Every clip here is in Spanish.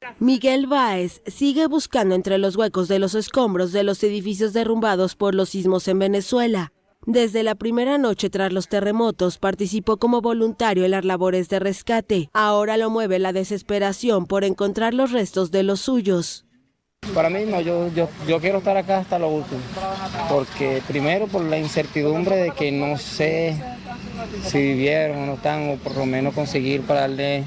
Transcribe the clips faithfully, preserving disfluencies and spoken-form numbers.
Miguel Báez sigue buscando entre los huecos de los escombros de los edificios derrumbados por los sismos en Venezuela. Desde la primera noche tras los terremotos participó como voluntario en las labores de rescate. Ahora lo mueve la desesperación por encontrar los restos de los suyos. Para mí no, yo, yo, yo quiero estar acá hasta lo último, porque primero por la incertidumbre de que no sé si vivieron o no están, o por lo menos conseguir para darle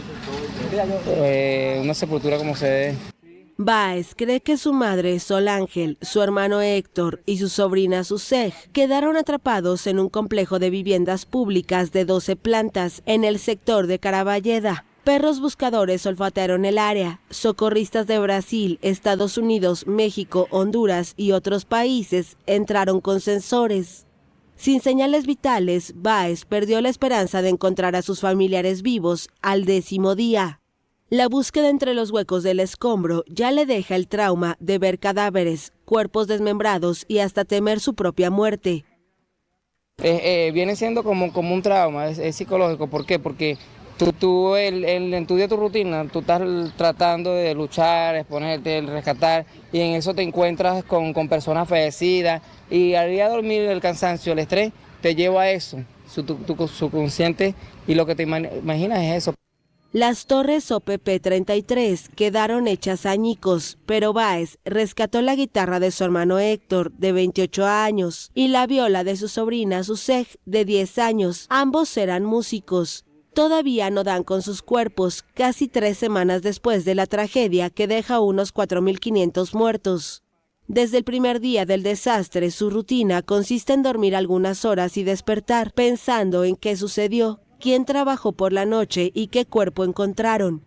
eh, una sepultura como se debe. Báez cree que su madre, Sol Ángel, su hermano Héctor y su sobrina Susej quedaron atrapados en un complejo de viviendas públicas de doce plantas en el sector de Caraballeda. Perros buscadores olfatearon el área. Socorristas de Brasil, Estados Unidos, México, Honduras y otros países entraron con sensores. Sin señales vitales, Báez perdió la esperanza de encontrar a sus familiares vivos al décimo día. La búsqueda entre los huecos del escombro ya le deja el trauma de ver cadáveres, cuerpos desmembrados y hasta temer su propia muerte. Eh, eh, viene siendo como, como un trauma, es, es psicológico. ¿Por qué? Porque tú, tú el, el, en tu día, tu rutina, tú estás tratando de luchar, exponerte, rescatar, y en eso te encuentras con, con personas fallecidas, y al día de dormir el cansancio, el estrés, te lleva a eso, su, tu, tu subconsciente, y lo que te imaginas es eso. Las torres O P P treinta y tres quedaron hechas añicos, pero Báez rescató la guitarra de su hermano Héctor, de veintiocho años, y la viola de su sobrina Susej, de diez años. Ambos eran músicos. Todavía no dan con sus cuerpos, casi tres semanas después de la tragedia que deja unos cuatro mil quinientos muertos. Desde el primer día del desastre, su rutina consiste en dormir algunas horas y despertar, pensando en qué sucedió, quién trabajó por la noche y qué cuerpo encontraron.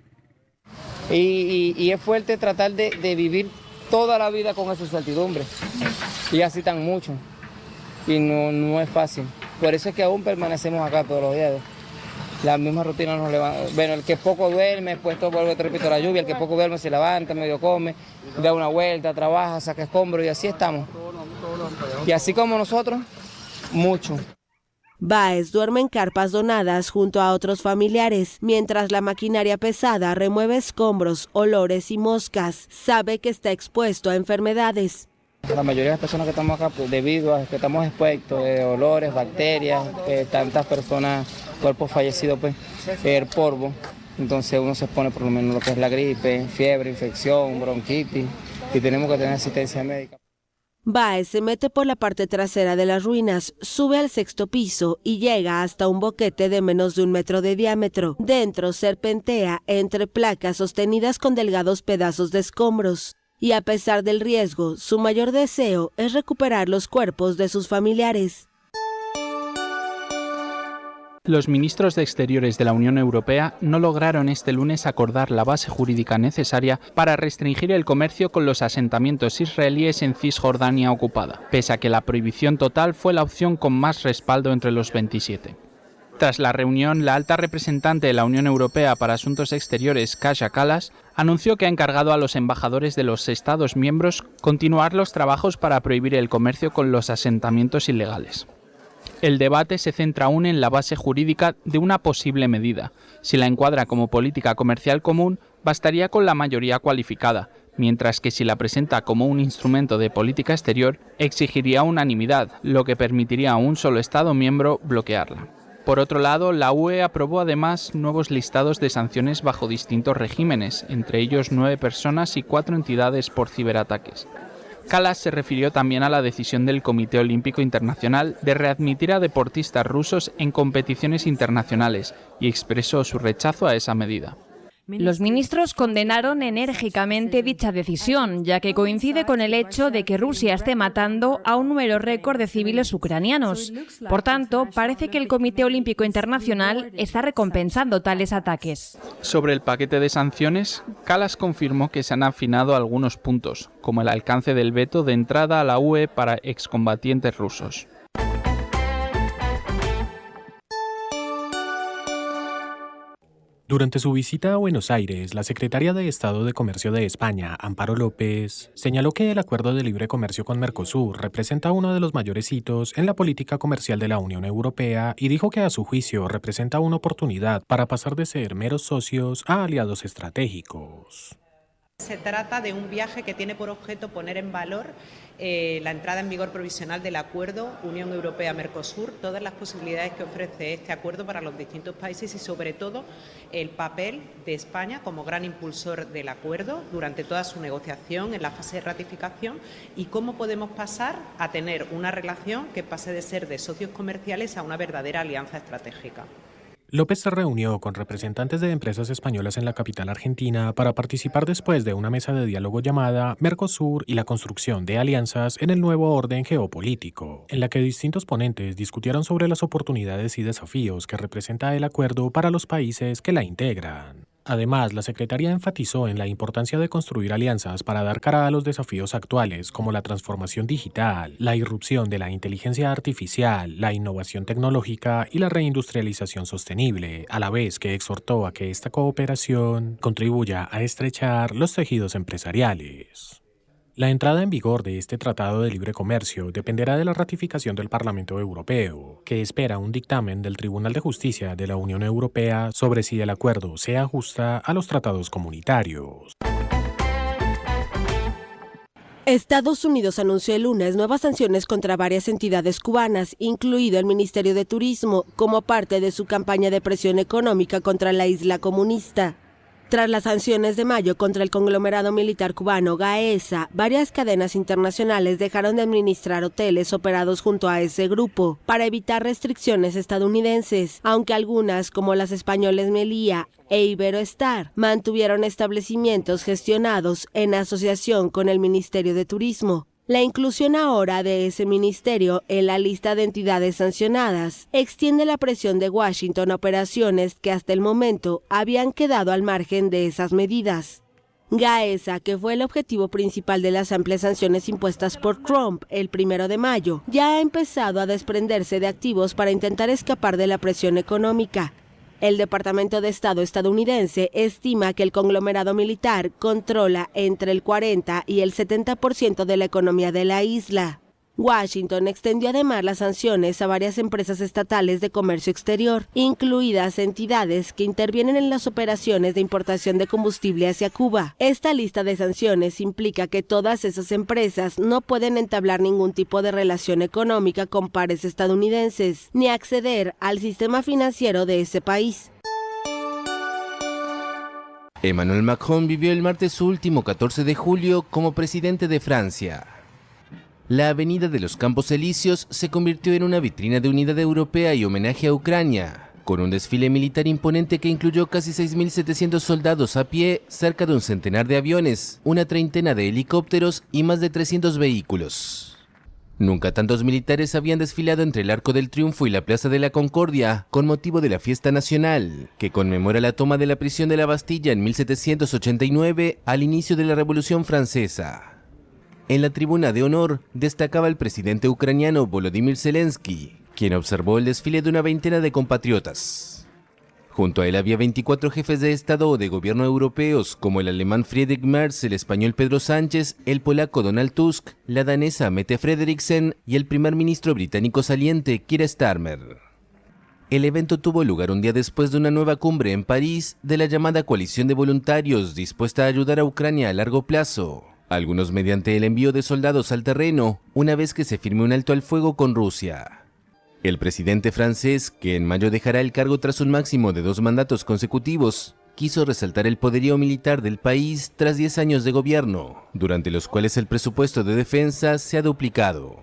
Y, y, y es fuerte tratar de, de vivir toda la vida con esa incertidumbre. Y así tan mucho. Y no, no es fácil. Por eso es que aún permanecemos acá todos los días. La misma rutina nos levanta. Bueno, el que poco duerme, después todo vuelve, te repito, la lluvia. El que poco duerme se levanta, medio come, da una vuelta, trabaja, saca escombros y así estamos. Y así como nosotros, mucho. Báez duerme en carpas donadas junto a otros familiares, mientras la maquinaria pesada remueve escombros, olores y moscas. Sabe que está expuesto a enfermedades. La mayoría de las personas que estamos acá, pues, debido a que estamos expuestos de olores, bacterias, eh, tantas personas, cuerpos fallecidos, pues, el polvo. Entonces uno se expone por lo menos lo que es la gripe, fiebre, infección, bronquitis, y tenemos que tener asistencia médica. Báez se mete por la parte trasera de las ruinas, sube al sexto piso y llega hasta un boquete de menos de un metro de diámetro. Dentro serpentea entre placas sostenidas con delgados pedazos de escombros. Y a pesar del riesgo, su mayor deseo es recuperar los cuerpos de sus familiares. Los ministros de Exteriores de la Unión Europea no lograron este lunes acordar la base jurídica necesaria para restringir el comercio con los asentamientos israelíes en Cisjordania ocupada, pese a que la prohibición total fue la opción con más respaldo entre los veintisiete. Tras la reunión, la alta representante de la Unión Europea para Asuntos Exteriores, Kaja Kallas, anunció que ha encargado a los embajadores de los Estados miembros continuar los trabajos para prohibir el comercio con los asentamientos ilegales. El debate se centra aún en la base jurídica de una posible medida. Si la encuadra como política comercial común, bastaría con la mayoría cualificada, mientras que si la presenta como un instrumento de política exterior, exigiría unanimidad, lo que permitiría a un solo Estado miembro bloquearla. Por otro lado, la U E aprobó además nuevos listados de sanciones bajo distintos regímenes, entre ellos nueve personas y cuatro entidades por ciberataques. Kallas se refirió también a la decisión del Comité Olímpico Internacional de readmitir a deportistas rusos en competiciones internacionales y expresó su rechazo a esa medida. Los ministros condenaron enérgicamente dicha decisión, ya que coincide con el hecho de que Rusia esté matando a un número récord de civiles ucranianos. Por tanto, parece que el Comité Olímpico Internacional está recompensando tales ataques. Sobre el paquete de sanciones, Kallas confirmó que se han afinado algunos puntos, como el alcance del veto de entrada a la U E para excombatientes rusos. Durante su visita a Buenos Aires, la secretaria de Estado de Comercio de España, Amparo López, señaló que el acuerdo de libre comercio con Mercosur representa uno de los mayores hitos en la política comercial de la Unión Europea y dijo que a su juicio representa una oportunidad para pasar de ser meros socios a aliados estratégicos. Se trata de un viaje que tiene por objeto poner en valor eh, la entrada en vigor provisional del acuerdo Unión Europea-Mercosur, todas las posibilidades que ofrece este acuerdo para los distintos países y sobre todo el papel de España como gran impulsor del acuerdo durante toda su negociación en la fase de ratificación y cómo podemos pasar a tener una relación que pase de ser de socios comerciales a una verdadera alianza estratégica. López se reunió con representantes de empresas españolas en la capital argentina para participar después de una mesa de diálogo llamada Mercosur y la construcción de alianzas en el nuevo orden geopolítico, en la que distintos ponentes discutieron sobre las oportunidades y desafíos que representa el acuerdo para los países que la integran. Además, la secretaria enfatizó en la importancia de construir alianzas para dar cara a los desafíos actuales como la transformación digital, la irrupción de la inteligencia artificial, la innovación tecnológica y la reindustrialización sostenible, a la vez que exhortó a que esta cooperación contribuya a estrechar los tejidos empresariales. La entrada en vigor de este Tratado de Libre Comercio dependerá de la ratificación del Parlamento Europeo, que espera un dictamen del Tribunal de Justicia de la Unión Europea sobre si el acuerdo se ajusta a los tratados comunitarios. Estados Unidos anunció el lunes nuevas sanciones contra varias entidades cubanas, incluido el Ministerio de Turismo, como parte de su campaña de presión económica contra la isla comunista. Tras las sanciones de mayo contra el conglomerado militar cubano Gaesa, varias cadenas internacionales dejaron de administrar hoteles operados junto a ese grupo para evitar restricciones estadounidenses, aunque algunas, como las españoles Meliá e Iberoestar, mantuvieron establecimientos gestionados en asociación con el Ministerio de Turismo. La inclusión ahora de ese ministerio en la lista de entidades sancionadas extiende la presión de Washington a operaciones que hasta el momento habían quedado al margen de esas medidas. Gaesa, que fue el objetivo principal de las amplias sanciones impuestas por Trump el primero de mayo, ya ha empezado a desprenderse de activos para intentar escapar de la presión económica. El Departamento de Estado estadounidense estima que el conglomerado militar controla entre el cuarenta y el setenta por ciento de la economía de la isla. Washington extendió además las sanciones a varias empresas estatales de comercio exterior, incluidas entidades que intervienen en las operaciones de importación de combustible hacia Cuba. Esta lista de sanciones implica que todas esas empresas no pueden entablar ningún tipo de relación económica con pares estadounidenses, ni acceder al sistema financiero de ese país. Emmanuel Macron vivió el martes su último catorce de julio como presidente de Francia. La Avenida de los Campos Elíseos se convirtió en una vitrina de unidad europea y homenaje a Ucrania, con un desfile militar imponente que incluyó casi seis mil setecientos soldados a pie, cerca de un centenar de aviones, una treintena de helicópteros y más de trescientos vehículos. Nunca tantos militares habían desfilado entre el Arco del Triunfo y la Plaza de la Concordia, con motivo de la fiesta nacional, que conmemora la toma de la prisión de la Bastilla en mil setecientos ochenta y nueve, al inicio de la Revolución Francesa. En la tribuna de honor destacaba el presidente ucraniano Volodymyr Zelensky, quien observó el desfile de una veintena de compatriotas. Junto a él había veinticuatro jefes de Estado o de gobierno europeos, como el alemán Friedrich Merz, el español Pedro Sánchez, el polaco Donald Tusk, la danesa Mette Frederiksen y el primer ministro británico saliente Keir Starmer. El evento tuvo lugar un día después de una nueva cumbre en París de la llamada coalición de voluntarios dispuesta a ayudar a Ucrania a largo plazo, algunos mediante el envío de soldados al terreno, una vez que se firme un alto al fuego con Rusia. El presidente francés, que en mayo dejará el cargo tras un máximo de dos mandatos consecutivos, quiso resaltar el poderío militar del país tras diez años de gobierno, durante los cuales el presupuesto de defensa se ha duplicado.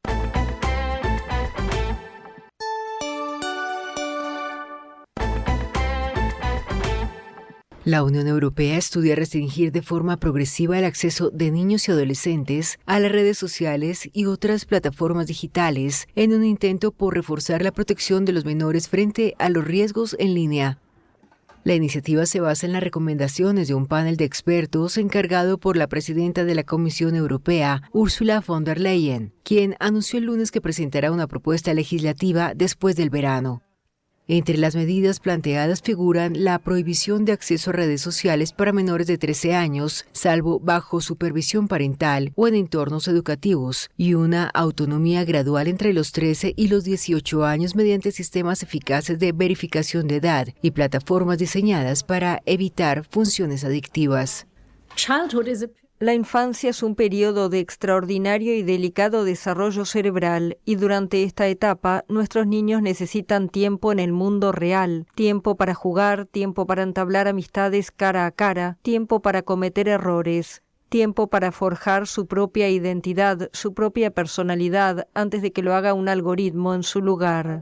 La Unión Europea estudia restringir de forma progresiva el acceso de niños y adolescentes a las redes sociales y otras plataformas digitales en un intento por reforzar la protección de los menores frente a los riesgos en línea. La iniciativa se basa en las recomendaciones de un panel de expertos encargado por la presidenta de la Comisión Europea, Ursula von der Leyen, quien anunció el lunes que presentará una propuesta legislativa después del verano. Entre las medidas planteadas figuran la prohibición de acceso a redes sociales para menores de trece años, salvo bajo supervisión parental o en entornos educativos, y una autonomía gradual entre los trece y los dieciocho años mediante sistemas eficaces de verificación de edad y plataformas diseñadas para evitar funciones adictivas. La infancia es un periodo de extraordinario y delicado desarrollo cerebral y durante esta etapa nuestros niños necesitan tiempo en el mundo real, tiempo para jugar, tiempo para entablar amistades cara a cara, tiempo para cometer errores, tiempo para forjar su propia identidad, su propia personalidad antes de que lo haga un algoritmo en su lugar.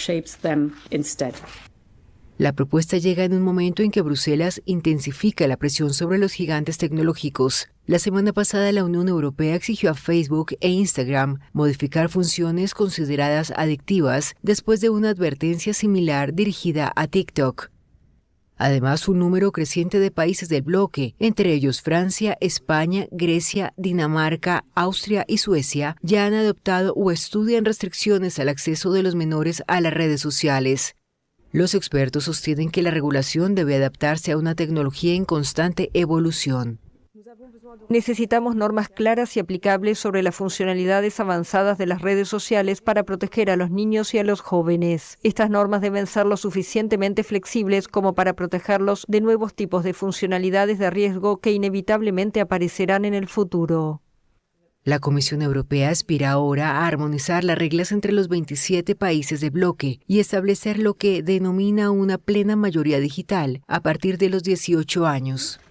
La propuesta llega en un momento en que Bruselas intensifica la presión sobre los gigantes tecnológicos. La semana pasada la Unión Europea exigió a Facebook e Instagram modificar funciones consideradas adictivas después de una advertencia similar dirigida a TikTok. Además, un número creciente de países del bloque, entre ellos Francia, España, Grecia, Dinamarca, Austria y Suecia, ya han adoptado o estudian restricciones al acceso de los menores a las redes sociales. Los expertos sostienen que la regulación debe adaptarse a una tecnología en constante evolución. Necesitamos normas claras y aplicables sobre las funcionalidades avanzadas de las redes sociales para proteger a los niños y a los jóvenes. Estas normas deben ser lo suficientemente flexibles como para protegerlos de nuevos tipos de funcionalidades de riesgo que inevitablemente aparecerán en el futuro. La Comisión Europea aspira ahora a armonizar las reglas entre los veintisiete países del bloque y establecer lo que denomina una plena mayoría digital a partir de los dieciocho años.